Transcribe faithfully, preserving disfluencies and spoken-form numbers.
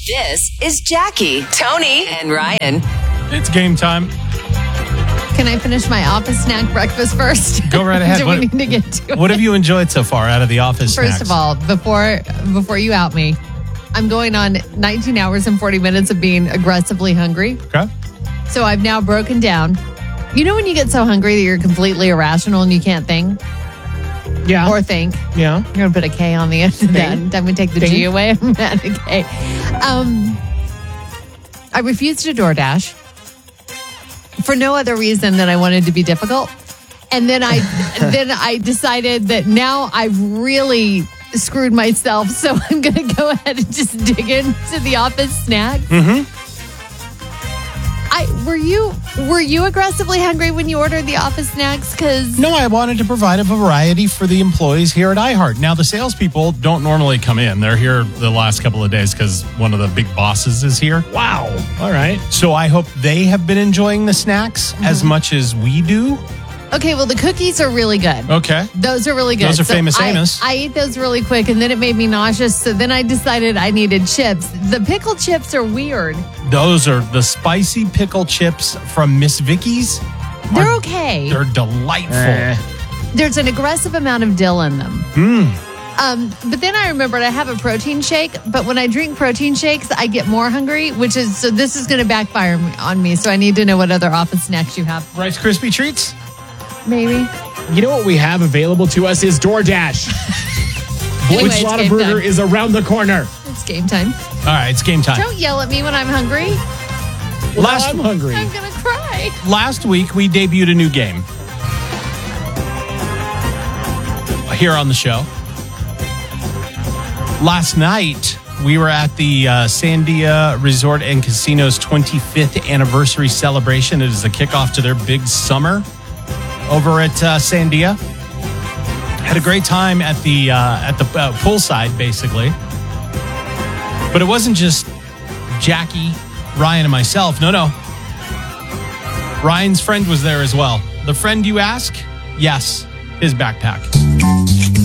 This is Jackie, Tony, and Ryan. It's game time. Can I finish my office snack breakfast first? Go right ahead. Do what, we need to get to what it? have you enjoyed so far out of the office First snacks? of all, before before you out me, I'm going on nineteen hours and forty minutes of being aggressively hungry. Okay. So I've now broken down. You know when you get so hungry that you're completely irrational and you can't think Yeah. or think? yeah. I'm going to put a K on the end of that. I'm going to take the Ding. G away. I'm at a K. Um, I refused to DoorDash for no other reason than I wanted to be difficult. And then I then I decided that now I've really screwed myself. So I'm going to go ahead and just dig into the office snacks. Mm-hmm. I were you were you aggressively hungry when you ordered the office snacks? Because No, I wanted to provide a variety for the employees here at iHeart. Now, the salespeople don't normally come in. They're here the last couple of days because one of the big bosses is here. Wow. All right. So I hope they have been enjoying the snacks Mm-hmm. as much as we do. okay, well the cookies are really good. Okay. Those are really good. Those are famous I, Amos. I ate those really quick and then it made me nauseous. So then I decided I needed chips. The pickle chips are weird. Those are the spicy pickle chips from Miss Vicky's. They're Are- okay. They're delightful. Eh. There's an aggressive amount of dill in them. Mm. Um, but then I remembered I have a protein shake, but when I drink protein shakes, I get more hungry, which is, so this is going to backfire on me. So I need to know what other office snacks you have. Rice Krispie treats? Maybe. You know what we have available to us is DoorDash. Anyway, Which it's Lotta game Burger time. is around the corner. It's game time. All right, it's game time. Don't yell at me when I'm hungry. Well, Last- I'm hungry. I'm going to cry. Last week, we debuted a new game here on the show. Last night, we were at the uh, Sandia Resort and Casino's twenty-fifth anniversary celebration. It is the kickoff to their big summer over at uh, Sandia. Had a great time at the uh, at the uh, poolside, basically. But it wasn't just Jackie, Ryan, and myself. No, no. Ryan's friend was there as well. The friend you ask? Yes, his backpack.